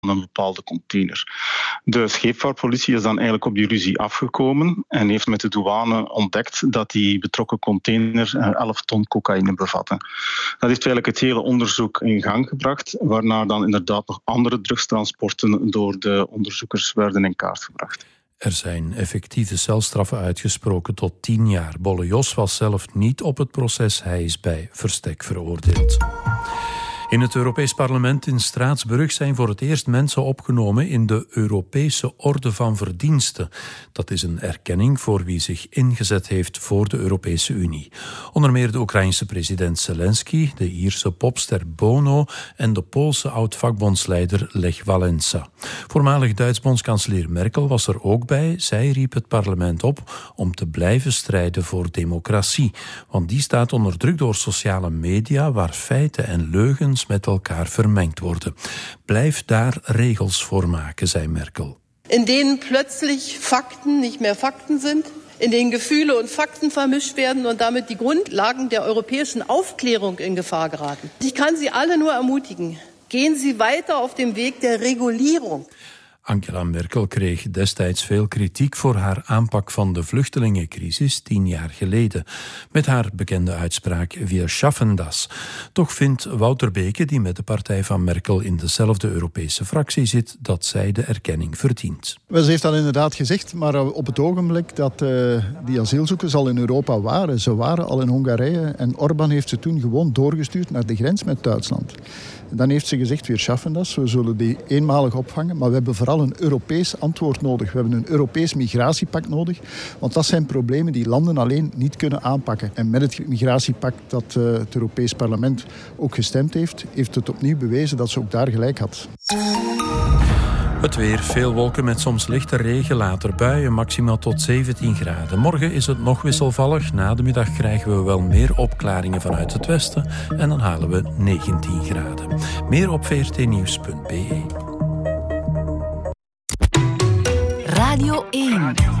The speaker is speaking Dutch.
een bepaalde container. De scheepvaartpolitie is dan eigenlijk op die ruzie afgekomen en heeft met de douane ontdekt dat die betrokken container 11 ton cocaïne bevatte. Dat heeft eigenlijk het hele onderzoek in gang gebracht, waarna dan inderdaad nog andere drugstransporten door de onderzoekers werden in kaart gebracht. Er zijn effectieve celstraffen uitgesproken tot 10 jaar. Bolle Jos was zelf niet op het proces. Hij is bij verstek veroordeeld. In het Europees Parlement in Straatsburg zijn voor het eerst mensen opgenomen in de Europese Orde van Verdiensten. Dat is een erkenning voor wie zich ingezet heeft voor de Europese Unie. Onder meer de Oekraïense president Zelensky, de Ierse popster Bono en de Poolse oud-vakbondsleider Lech Wałęsa. Voormalig Duits bondskanselier Merkel was er ook bij. Zij riep het parlement op om te blijven strijden voor democratie. Want die staat onder druk door sociale media waar feiten en leugens met elkaar vermengd worden. Blijf daar regels voor maken, zei Merkel. In denen plötzlich Fakten nicht mehr Fakten sind, in denen Gefühle und Fakten vermischt werden und damit die Grundlagen der europäischen Aufklärung in Gefahr geraten. Ich kann Sie alle nur ermutigen, gehen Sie weiter auf dem Weg der Regulierung. Angela Merkel kreeg destijds veel kritiek voor haar aanpak van de vluchtelingencrisis 10 jaar geleden. Met haar bekende uitspraak Wir schaffen das. Toch vindt Wouter Beke, die met de partij van Merkel in dezelfde Europese fractie zit, dat zij de erkenning verdient. Ze heeft dat inderdaad gezegd, maar op het ogenblik dat die asielzoekers al in Europa waren, ze waren al in Hongarije en Orbán heeft ze toen gewoon doorgestuurd naar de grens met Duitsland. Dan heeft ze gezegd, wir schaffen das, we zullen die eenmalig opvangen, maar we hebben vooral een Europees antwoord nodig. We hebben een Europees migratiepact nodig, want dat zijn problemen die landen alleen niet kunnen aanpakken. En met het migratiepact dat het Europees Parlement ook gestemd heeft, heeft het opnieuw bewezen dat ze ook daar gelijk had. Het weer, veel wolken met soms lichte regen, later buien, maximaal tot 17 graden. Morgen is het nog wisselvallig. Na de middag krijgen we wel meer opklaringen vanuit het westen en dan halen we 19 graden. Meer op vrtnieuws.be. Radio 1.